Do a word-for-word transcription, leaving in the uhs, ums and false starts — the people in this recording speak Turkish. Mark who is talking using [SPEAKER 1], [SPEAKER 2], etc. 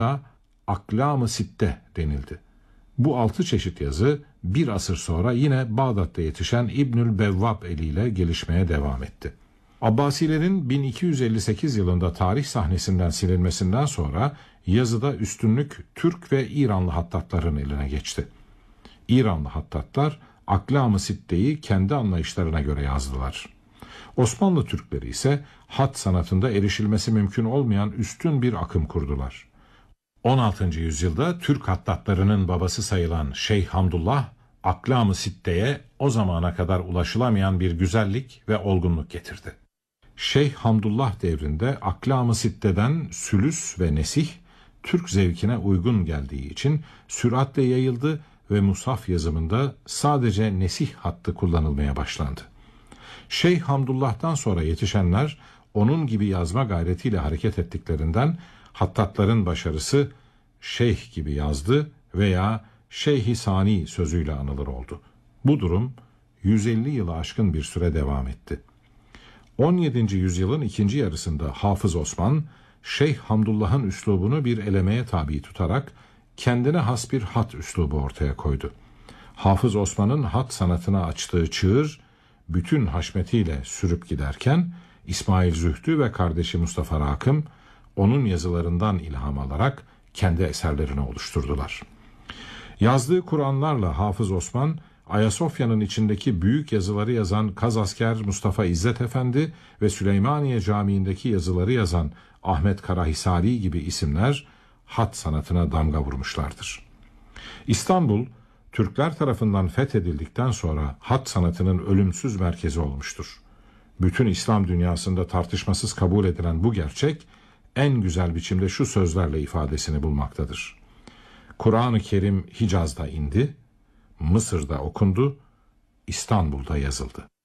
[SPEAKER 1] Aklam-ı Sitte denildi. Bu altı çeşit yazı bir asır sonra yine Bağdat'ta yetişen İbnül Bevvab eliyle gelişmeye devam etti. Abbasilerin bin iki yüz elli sekiz yılında tarih sahnesinden silinmesinden sonra yazıda üstünlük Türk ve İranlı hattatların eline geçti. İranlı hattatlar Aklam-ı Sitte'yi kendi anlayışlarına göre yazdılar. Osmanlı Türkleri ise hat sanatında erişilmesi mümkün olmayan üstün bir akım kurdular. on altıncı yüzyılda Türk hattatlarının babası sayılan Şeyh Hamdullah, Aklam-ı Sitte'ye o zamana kadar ulaşılamayan bir güzellik ve olgunluk getirdi. Şeyh Hamdullah devrinde Aklam-ı Sitte'den sülüs ve nesih, Türk zevkine uygun geldiği için süratle yayıldı ve mushaf yazımında sadece nesih hattı kullanılmaya başlandı. Şeyh Hamdullah'tan sonra yetişenler onun gibi yazma gayretiyle hareket ettiklerinden hattatların başarısı şeyh gibi yazdı veya Şeyh-i Sani sözüyle anılır oldu. Bu durum yüz elli yılı aşkın bir süre devam etti. on yedinci yüzyılın ikinci yarısında Hafız Osman, Şeyh Hamdullah'ın üslubunu bir elemeye tabi tutarak kendine has bir hat üslubu ortaya koydu. Hafız Osman'ın hat sanatına açtığı çığır, bütün haşmetiyle sürüp giderken, İsmail Zühtü ve kardeşi Mustafa Rakım, onun yazılarından ilham alarak kendi eserlerini oluşturdular. Yazdığı Kur'anlarla Hafız Osman, Ayasofya'nın içindeki büyük yazıları yazan Kazasker Mustafa İzzet Efendi ve Süleymaniye Camii'ndeki yazıları yazan Ahmet Karahisari gibi isimler hat sanatına damga vurmuşlardır. İstanbul, Türkler tarafından fethedildikten sonra hat sanatının ölümsüz merkezi olmuştur. Bütün İslam dünyasında tartışmasız kabul edilen bu gerçek, en güzel biçimde şu sözlerle ifadesini bulmaktadır. Kur'an-ı Kerim Hicaz'da indi, Mısır'da okundu, İstanbul'da yazıldı.